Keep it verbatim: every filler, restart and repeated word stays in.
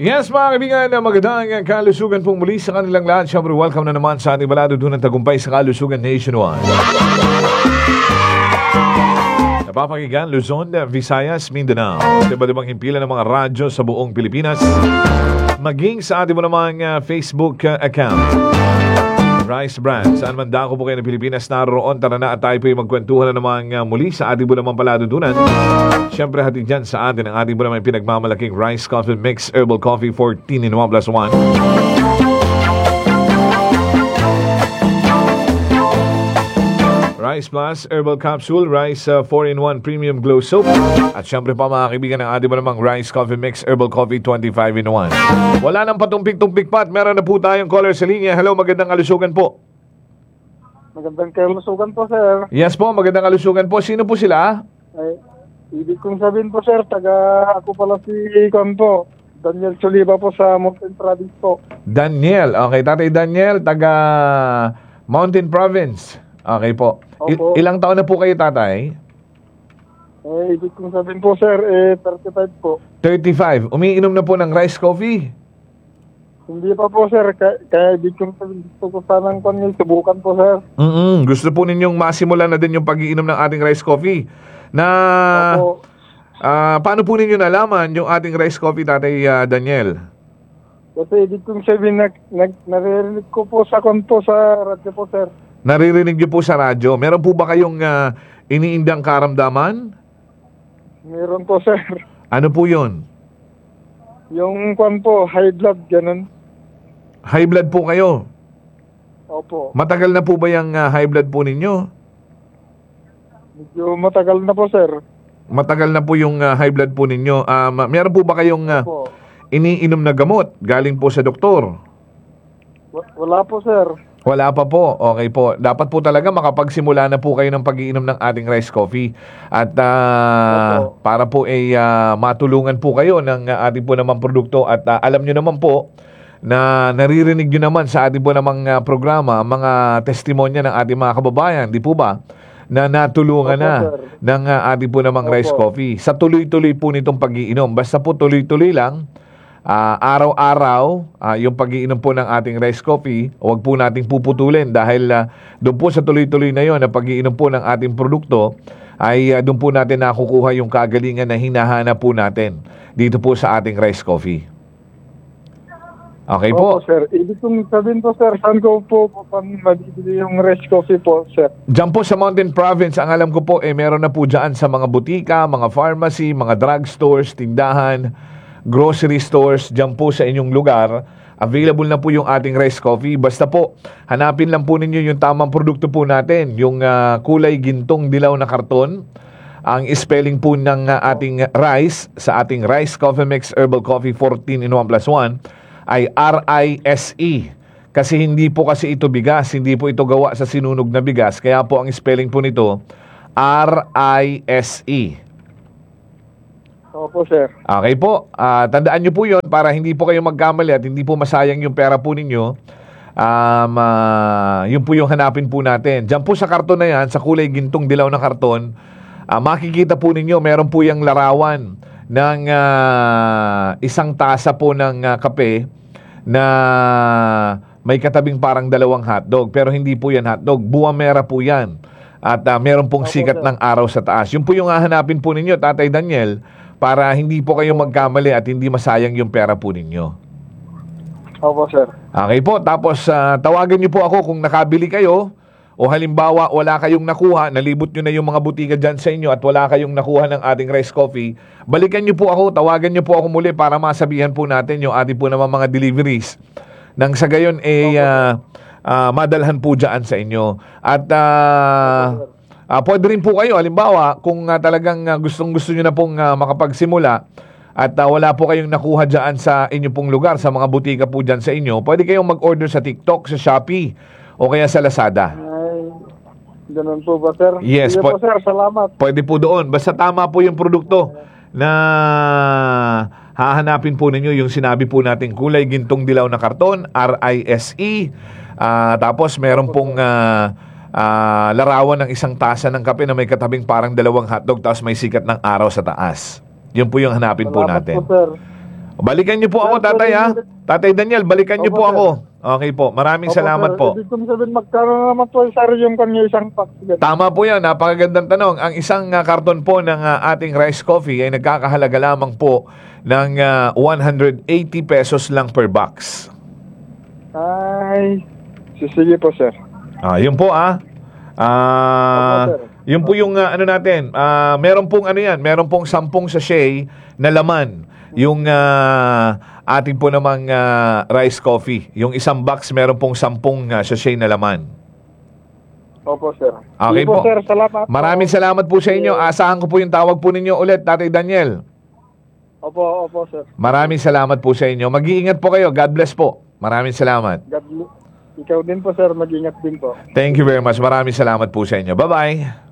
Yes, mga kaibigan, magandang kalusugan pong muli sa kanilang lahat. Siyempre, welcome na naman sa ating balado doon ng tagumpay sa kalusugan nationwide. Napapakinggan, Luzon, Visayas, Mindanao. Iba-ibang himpilan ng mga radyo sa buong Pilipinas. Maging sa ating mo namang uh, Facebook uh, account. Rice Brand. Saan man dako po kayo ng Pilipinas naroon, tara na at tayo po yung magkwentuhan na naman uh, muli sa ating mo namang paladudunan. Siyempre, hatid dyan sa atin ang ating mo naman pinagmamalaking Rice Coffee Mix Herbal Coffee fourteen in one plus one. Rice Plus Herbal Capsule, Rice uh, four in one Premium Glow Soap. At syempre pa mga kaibigan ng ating mo namang Rice Coffee Mix Herbal Coffee twenty-five in one. Wala nang patumpik-tumpik pat. Meron na po tayong caller sa linya. Hello, magandang kalusugan po. Magandang kalusugan po, sir. Yes po, magandang kalusugan po. Sino po sila? Ay, ibig kong sabihin po, sir, taga ako pala si Ikon po. Daniel Soliva po sa Mountain Province po. Daniel. Okay, Tatay Daniel, taga Mountain Province. Okay po. I- Opo. ilang taon na po kayo, tatay? Eh, ibig kong sabihin po, sir, eh, thirty-five po. thirty-five. Umiinom na po ng rice coffee? Hindi pa po, sir. Kaya, kaya ibig kong sabihin, gusto ko sanang kanya, subukan po, sir. Mm-mm. Gusto po ninyong masimulan na din yung pag-iinom ng ating rice coffee. Na, Opo. ah, paano po ninyo nalaman yung ating rice coffee, tatay ah, Daniel? Kasi ibig kong sabihin, nag, nag, naririnig ko po sa konto sa radyo po, sir. Naririnig niyo po sa radyo. Meron po ba kayong ah, iniindang karamdaman? Meron po, sir. Ano po yun? Yung kwan po, high blood, ganun. High blood po kayo. Opo. Matagal na po ba yung ah, high blood po ninyo? Medyo matagal na po, sir. Matagal na po yung ah, high blood po ninyo. Um, meron po ba kayong ah, Opo. iniinom na gamot galing po sa doktor? Wa- Wala po, sir. Wala pa po. Okay po. Dapat po talaga makapagsimula na po kayo ng pag-iinom ng ating rice coffee. At ah, Opo. para po ay ah, matulungan po kayo ng ah, ating po namang produkto. At ah, alam nyo naman po na naririnig nyo naman sa ating po namang ah, programa mga testimonya ng ating mga kababayan. Di po ba? Na natulungan Opo, na sir. ng ah, ating po namang Opo. rice coffee. Sa tuloy-tuloy po nitong pag-iinom. Basta po tuloy-tuloy lang. Ah, araw-araw, ah, yung pag-iinom po ng ating rice coffee, huwag po nating puputulin dahil ah, doon po sa tuloy-tuloy na yon na pag-iinom po ng ating produkto ay ah, doon po natin nakukuha yung kagalingan na hinahanap po natin dito po sa ating rice coffee. Okay po. Opo, sir. Ibig kong sabihin po, sir, saan ko po pan mabibili yung rice coffee po, sir? Diyan po sa Mountain Province, ang alam ko po, eh, meron na po dyan sa mga butika, mga pharmacy, mga drugstores, tindahan, grocery stores, dyan po sa inyong lugar. Available na po yung ating rice coffee. Basta po, hanapin lang po ninyo yung tamang produkto po natin. Yung ah, kulay gintong dilaw na karton. Ang spelling po ng ah, ating rice sa ating Rice Coffee Mix Herbal Coffee fourteen in one plus one ay R I S E. Kasi hindi po kasi ito bigas. Hindi po ito gawa sa sinunog na bigas. Kaya po ang spelling po nito R I S E. Opo, sir. Okay po. Ah, tandaan nyo po yun para hindi po kayo magkamali at hindi po masayang yung pera po ninyo. Um, ah, yun po yung hanapin po natin. Diyan po sa karton na yan, sa kulay gintong dilaw na karton, ah, makikita po ninyo, meron po yung larawan ng ah, isang tasa po ng ah, kape na may katabing parang dalawang hotdog. Pero hindi po yan hotdog. Buwamera po yan. At ah, meron pong Opo, sikat sir. ng araw sa taas. Yun po yung hahanapin po ninyo, Tatay Daniel, para hindi po kayo magkamali at hindi masayang yung pera po ninyo. Opo, sir. Okay po, tapos ah, tawagan niyo po ako kung nakabili kayo o halimbawa wala kayong nakuha, nalibot nyo na yung mga butika dyan sa inyo at wala kayong nakuha ng ating rice coffee, balikan niyo po ako, tawagan niyo po ako muli para masabihan po natin yung ating po naman mga deliveries. Nang sa gayon, eh, ah, ah, madalhan po dyan sa inyo. At ah, Ah, pwede rin po kayo, halimbawa, kung ah, talagang ah, gustong-gusto nyo na pong ah, makapagsimula at ah, wala po kayong nakuha dyan sa inyo pong lugar, sa mga butika po dyan sa inyo, pwede kayong mag-order sa TikTok, sa Shopee, o kaya sa Lazada. Ay, ganun po ba, sir? Yes, Sige po- po, sir. Salamat. Pwede po doon. Basta tama po yung produkto na hahanapin po ninyo yung sinabi po natin kulay gintong dilaw na karton, R I S E. Ah, tapos meron pong ah, ah, larawan ng isang tasa ng kape na may katabing parang dalawang hotdog tapos may sikat ng araw sa taas. Yun po yung hanapin po Salamat natin. po, sir. Balikan niyo po ako, Sir, tatay, ha? pwede- Tatay Daniel, balikan niyo Opo, po sir. ako. Okay po. Maraming Opo, salamat sir. po. Ibig kong sabihin, magkaroon naman po, sir, yung kanya isang pack. Sige. Tama po yan. Napakagandang tanong. Ang isang ah, karton po ng ah, ating rice coffee ay nagkakahalaga lamang po ng ah, one hundred eighty pesos lang per box. Ay, sige po, sir. Ah, yun po ah. Ah, Opo, sir. yun po yung ah, ano natin. Ah, meron pong ano yan, meron pong sampung sachet na laman. Yung ah, ating po namang ah, rice coffee. Yung isang box meron pong sampung ah, sachet na laman. Opo, sir. Okay Sige po, po. sir. Salamat. po. Maraming salamat po sa inyo. Asahan ko po yung tawag po ninyo ulit, Tatay Daniel. Opo, opo, sir. Maraming salamat po sa inyo. Mag-iingat po kayo. God bless po. Maraming salamat. God bless. Ikaw din po, sir. Mag-ingat din po. Thank you very much. Maraming salamat po sa inyo. Bye-bye.